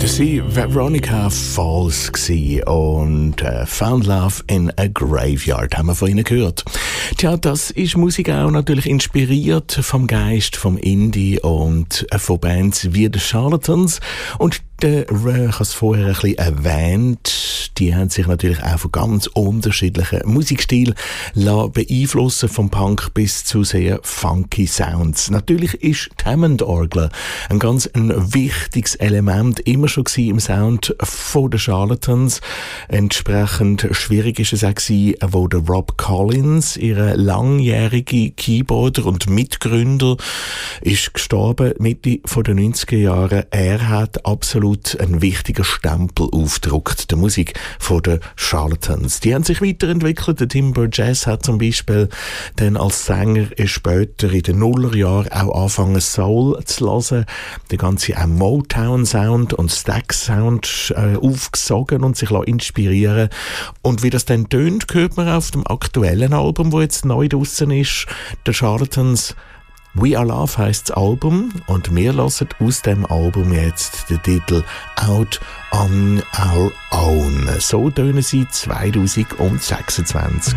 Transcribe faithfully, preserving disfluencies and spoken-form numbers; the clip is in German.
sie Veronica Falls und äh, Found Love in a Graveyard haben wir von ihnen gehört. Tja, das ist Musik auch natürlich inspiriert vom Geist vom Indie und äh, von Bands wie The Charlatans. Und der, ich habe es vorher ein bisschen erwähnt, die haben sich natürlich auch von ganz unterschiedlichen Musikstilen beeinflussen, vom Punk bis zu sehr funky Sounds. Natürlich ist die Hammond-Orgel ein ganz ein wichtiges Element immer schon gewesen im Sound von den Charlatans. Entsprechend schwierig ist es auch gewesen, wo der Rob Collins, ihre langjährige Keyboarder und Mitgründer, ist gestorben Mitte der neunziger Jahre. Er hat absolut einen wichtigen Stempel aufgedruckt, der Musik von den Charlatans. Die haben sich weiterentwickelt. Der Tim Burgess hat zum Beispiel dann als Sänger später in den Nullerjahren auch angefangen Soul zu hören, den ganzen auch Motown-Sound und Stax-Sound äh, aufgesogen und sich inspirieren. Und wie das dann tönt, hört man auf dem aktuellen Album, das jetzt neu draussen ist, der Charlatans. We Are Love heisst das Album und wir hören aus dem Album jetzt den Titel Out on Our Own. So tönen sie zwanzig sechsundzwanzig.